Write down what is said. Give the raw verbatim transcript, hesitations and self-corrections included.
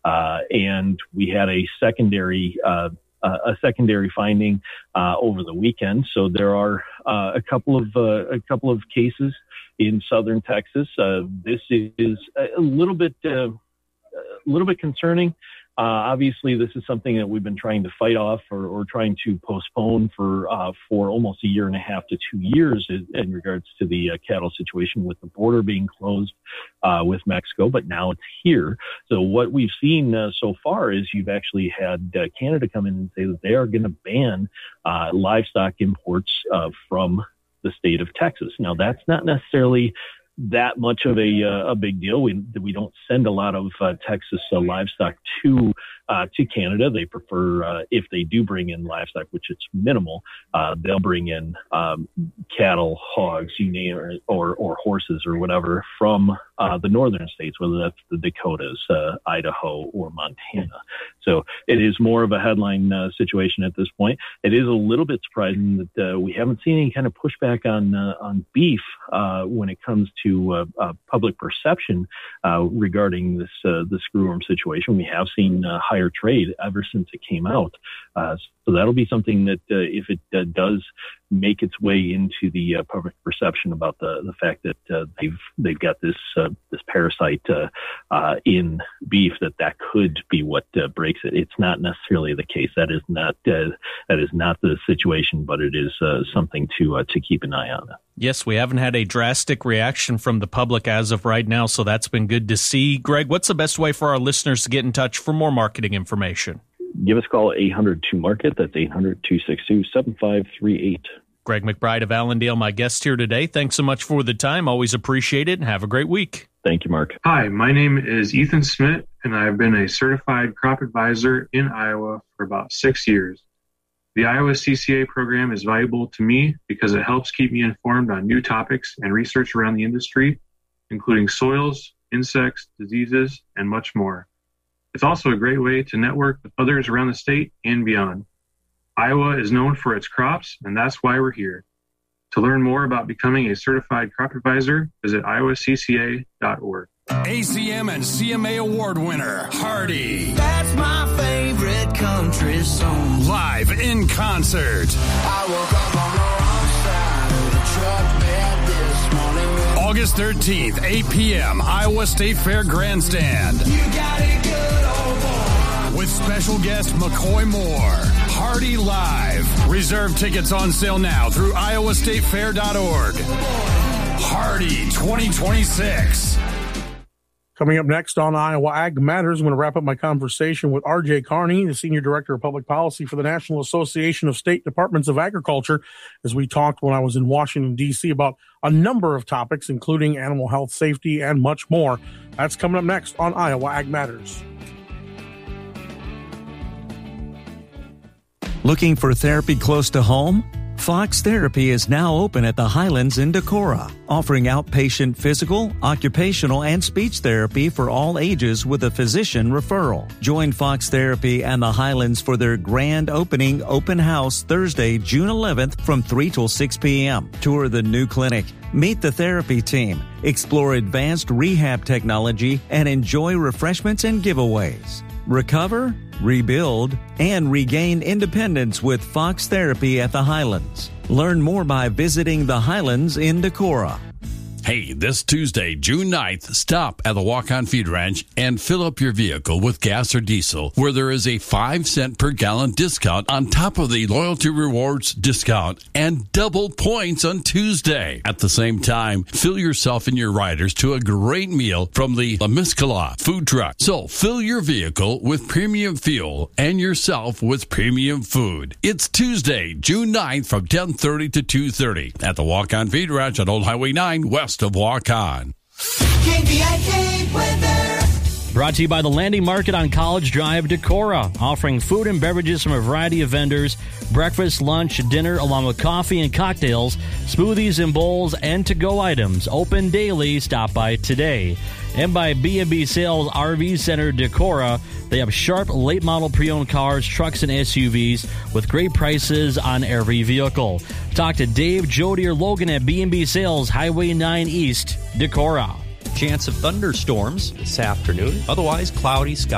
Uh, and we had a secondary uh, uh, a secondary finding uh, over the weekend. So there are uh, a couple of uh, a couple of cases in southern Texas. Uh, this is a little bit uh, a little bit concerning. Uh, obviously, this is something that we've been trying to fight off or, or trying to postpone for uh, for almost a year and a half to two years in, in regards to the uh, cattle situation with the border being closed uh, with Mexico. But now it's here. So what we've seen uh, so far is you've actually had uh, Canada come in and say that they are going to ban uh, livestock imports uh, from the state of Texas. Now, that's not necessarily that much of a uh, a big deal. We we don't send a lot of uh, Texas uh, livestock to uh, to Canada. They prefer uh, if they do bring in livestock, which it's minimal, uh, they'll bring in um, cattle, hogs, you name it, or or horses or whatever from uh, the northern states, whether that's the Dakotas, uh, Idaho, or Montana. So it is more of a headline uh, situation at this point. It is a little bit surprising that uh, we haven't seen any kind of pushback on uh, on beef uh, when it comes to to uh, uh, public perception uh, regarding this uh, the screwworm situation. We have seen uh, higher trade ever since it came out. Uh, so that'll be something that uh, if it uh, does make its way into the uh, public perception about the the fact that uh, they've they've got this uh, this parasite uh, uh, in beef, that that could be what uh, breaks it. It's not necessarily the case. That is not uh, that is not the situation, but it is uh, something to uh, to keep an eye on. Yes, we haven't had a drastic reaction from the public as of right now, so that's been good to see. Greg, what's the best way for our listeners to get in touch for more marketing information? Give us a call at eight hundred two market. That's eight hundred two six two seven five three eight. Greg McBride of Allendale, my guest here today. Thanks so much for the time. Always appreciate it, and have a great week. Thank you, Mark. Hi, my name is Ethan Smith, and I've been a certified crop advisor in Iowa for about six years. The Iowa C C A program is valuable to me because it helps keep me informed on new topics and research around the industry, including soils, insects, diseases, and much more. It's also a great way to network with others around the state and beyond. Iowa is known for its crops, and that's why we're here. To learn more about becoming a certified crop advisor, visit iowa c c a dot org. A C M and C M A award winner, Hardy. That's my favorite country song. Live in concert. I woke up on the wrong side of the truck bed this morning. August thirteenth, eight p.m., Iowa State Fair Grandstand. You got it good, old boy. With special guest McCoy Moore. Hardy Live. Reserve tickets on sale now through iowa state fair dot org. Hardy twenty twenty-six. Coming up next on Iowa Ag Matters, I'm going to wrap up my conversation with R J Carney, the Senior Director of Public Policy for the National Association of State Departments of Agriculture, as we talked when I was in Washington, D C about a number of topics, including animal health, safety, and much more. That's coming up next on Iowa Ag Matters. Looking for therapy close to home? Fox Therapy is now open at the Highlands in Decorah, offering outpatient physical, occupational, and speech therapy for all ages with a physician referral. Join Fox Therapy and the Highlands for their grand opening open house Thursday, June eleventh from three till six p.m. Tour the new clinic, meet the therapy team, explore advanced rehab technology, and enjoy refreshments and giveaways. Recover, rebuild, and regain independence with Fox Therapy at the Highlands. Learn more by visiting the Highlands in Decorah. Hey, this Tuesday, June ninth, stop at the Walk-On Feed Ranch and fill up your vehicle with gas or diesel, where there is a five cent per gallon discount on top of the Loyalty Rewards discount and double points on Tuesday. At the same time, fill yourself and your riders to a great meal from the La Miscala food truck. So fill your vehicle with premium fuel and yourself with premium food. It's Tuesday, June ninth from ten thirty to two thirty at the Walk-On Feed Ranch on Old Highway nine, west of Walk-On. K B I K weather. Brought to you by the Landing Market on College Drive, Decorah, offering food and beverages from a variety of vendors, breakfast, lunch, dinner, along with coffee and cocktails, smoothies and bowls, and to-go items. Open daily. Stop by today. And by B and B Sales R V Center, Decorah. They have sharp, late-model pre-owned cars, trucks, and S U Vs with great prices on every vehicle. Talk to Dave, Jody, or Logan at B and B Sales, Highway nine East, Decorah. Chance of thunderstorms this afternoon. Otherwise, cloudy skies.